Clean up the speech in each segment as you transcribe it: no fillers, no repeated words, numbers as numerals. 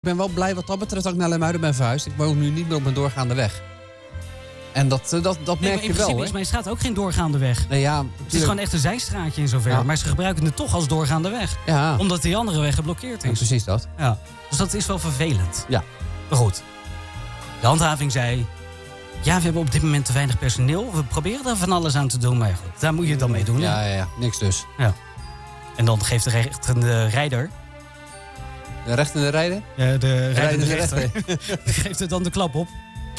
Ik ben wel blij wat dat betreft dat ik naar Lemuiden ben verhuisd. Ik woon nu niet meer op een doorgaande weg. En dat merk je wel, hè? In principe is mijn straat ook geen doorgaande weg. Nee, ja, het is gewoon echt een zijstraatje in zover. Ja. Maar ze gebruiken het toch als doorgaande weg. Ja. Omdat die andere weg geblokkeerd is. Ja, precies dat. Ja. Dus dat is wel vervelend. Ja. Maar goed. De handhaving zei... Ja, we hebben op dit moment te weinig personeel. We proberen er van alles aan te doen. Maar goed, daar moet je het dan mee doen. Ja. Niks dus. Ja. En dan geeft de rechtende rijder... De rechtende rijder? Ja, de rijdende rechter. Geeft er dan de klap op.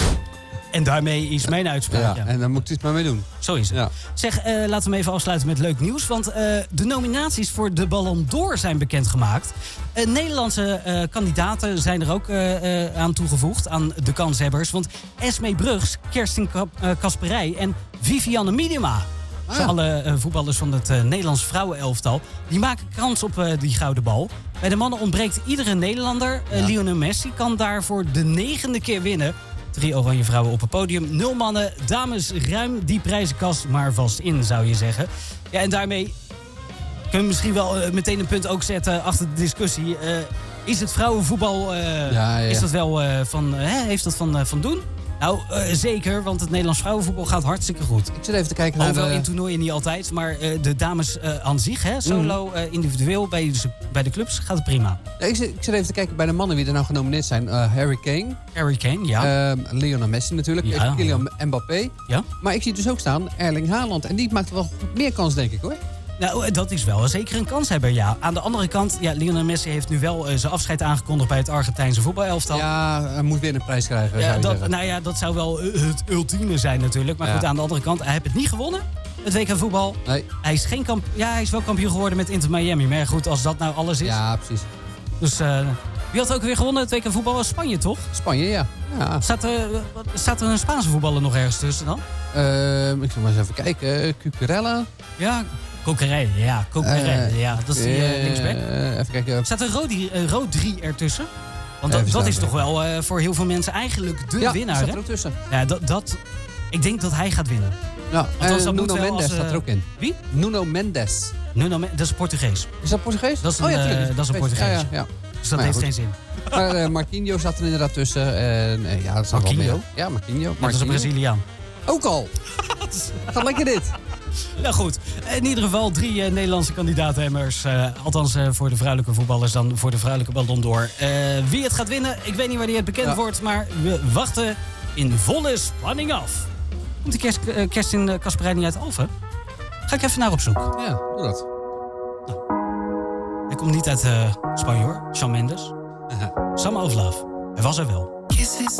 En daarmee is mijn uitspraak. Ja, en daar moet u het maar mee doen. Zo is het. Ja. Zeg, laten we hem even afsluiten met leuk nieuws. Want de nominaties voor de Ballon d'Or zijn bekendgemaakt. Nederlandse kandidaten zijn er ook aan toegevoegd. Aan de kanshebbers. Want Esmee Brugs, Kerstin Kasperij en Vivianne Miedema... alle voetballers van het Nederlands vrouwenelftal... die maken kans op die gouden bal. Bij de mannen ontbreekt iedere Nederlander. Lionel Messi kan daarvoor de 9e keer winnen. 3 oranje vrouwen op het podium. 0 mannen, dames ruim die prijzenkast maar vast in, zou je zeggen. Ja, en daarmee kunnen we misschien wel meteen een punt ook zetten achter de discussie. Is het vrouwenvoetbal, is dat wel heeft dat van doen? Nou, zeker, want het Nederlands vrouwenvoetbal gaat hartstikke goed. Ik zit even te kijken naar Hoewel in toernooien niet altijd, maar de dames aan zich, solo, individueel, bij de clubs gaat het prima. Ja, ik zit even te kijken bij de mannen wie er nou genomineerd zijn. Harry Kane, ja. Lionel Messi natuurlijk, ja, Kylian Mbappé. Ja. Maar ik zie dus ook staan Erling Haaland. En die maakt wel meer kans, denk ik, hoor. Nou, dat is wel zeker een kanshebber, ja. Aan de andere kant, Lionel Messi heeft nu wel zijn afscheid aangekondigd bij het Argentijnse voetbalelftal. Ja, hij moet weer een prijs krijgen, dat zou wel het ultieme zijn natuurlijk. Maar goed, aan de andere kant, hij heeft het niet gewonnen, het WK voetbal. Nee. Hij is wel kampioen geworden met Inter Miami. Maar goed, als dat nou alles is... Ja, precies. Dus wie had ook weer gewonnen, het WK voetbal? Spanje, toch? Spanje, ja. Staat er een Spaanse voetballer nog ergens tussen dan? Ik zal maar eens even kijken. Cucurella. Ja, Coquerel, ja. Dat is die linksback. Even kijken. Staat er Rodri ertussen? Want dat is toch wel voor heel veel mensen eigenlijk de winnaar, staat er ook tussen. Ja, ik denk dat hij gaat winnen. Ja, Nuno Mendes staat er ook in. Wie? Nuno Mendes. Dat is Portugees. Is dat Portugees? Dat is een Portugees. Ja. Dus dat heeft geen zin. Maar Marquinhos staat er inderdaad tussen. Dat is Marquinhos? Ja, Marquinhos. Dat is een Braziliaan. Ook al. Gaat lekker dit. Nou goed, in ieder geval 3 Nederlandse kandidatenhemmers. Althans voor de vrouwelijke voetballers dan voor de vrouwelijke Ballon d'Or. Wie het gaat winnen, ik weet niet wanneer het bekend wordt. Maar we wachten in volle spanning af. Komt die Kerstin Kasperij niet uit Alphen? Ga ik even naar op zoek. Ja, doe dat. Nou, hij komt niet uit Spanje hoor, Shawn Mendes. Summer of Love. Hij was er wel.